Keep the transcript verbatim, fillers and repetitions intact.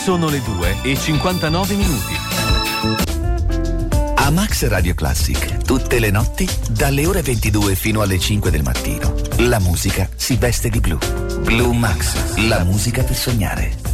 Sono le due e cinquantanove minuti. A Max Radio Classic, tutte le notti, dalle ore ventidue fino alle cinque del mattino, la musica si veste di blu. Blue Max, la musica per sognare.